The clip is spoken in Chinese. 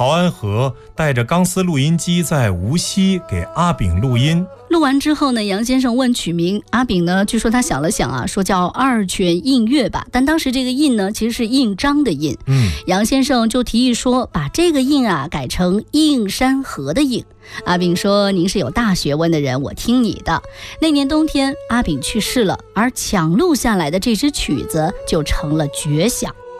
陶安和带着钢丝录音机在无锡给阿炳录音。 录完之后呢，杨先生问取名，阿炳呢，据说他想了想啊，说叫二泉映月吧。但当时这个印呢，其实是印章的印。杨先生就提议说，把这个印啊改成映山河的映。阿炳说，您是有大学问的人，我听你的。那年冬天，阿炳去世了，而抢录下来的这支曲子就成了绝响。